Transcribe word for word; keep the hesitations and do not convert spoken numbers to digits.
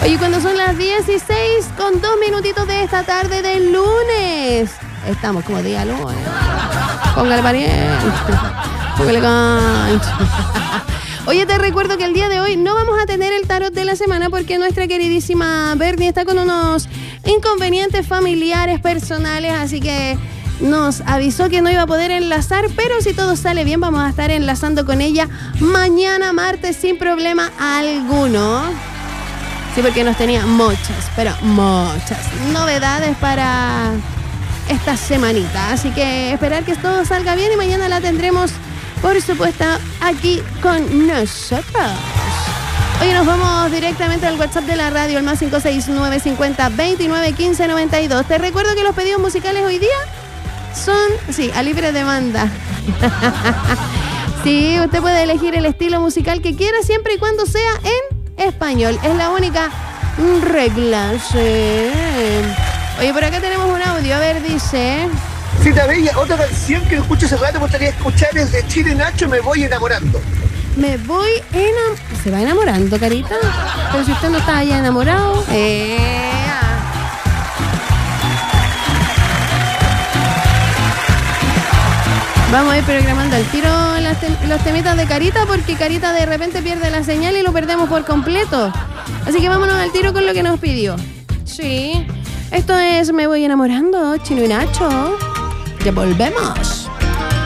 Oye, cuando son las dieciséis con dos minutitos de esta tarde del lunes. Estamos como día lunes. Póngale pariente. Póngale gancho. Oye, te recuerdo que el día de hoy no vamos a tener el tarot de la semana porque nuestra queridísima Bernie está con unos inconvenientes familiares, personales, así que nos avisó que no iba a poder enlazar, pero si todo sale bien vamos a estar enlazando con ella mañana martes sin problema alguno. Sí, porque nos tenía muchas, pero muchas novedades para esta semanita, así que esperar que todo salga bien y mañana la tendremos, por supuesto, aquí con nosotros. Hoy nos vamos directamente al WhatsApp de la radio, el más cinco seis nueve cincuenta veintinueve quince noventa y dos. Te recuerdo que los pedidos musicales hoy día son, sí, a libre demanda. Sí, usted puede elegir el estilo musical que quiera siempre y cuando sea en español. Es la única regla, sí. Oye, por acá tenemos un audio, a ver, dice... Cita Bella, otra canción que escucho hace rato, me gustaría escuchar es de Chile Nacho, Me Voy Enamorando. Me voy enamorando. ¿Se va enamorando, carita? Pero si usted no está ya enamorado. Eh, Vamos a ir programando al tiro las te- los temitas de Carita, porque Carita de repente pierde la señal y lo perdemos por completo. Así que vámonos al tiro con lo que nos pidió. Sí, esto es Me Voy Enamorando, Chino y Nacho. Ya volvemos.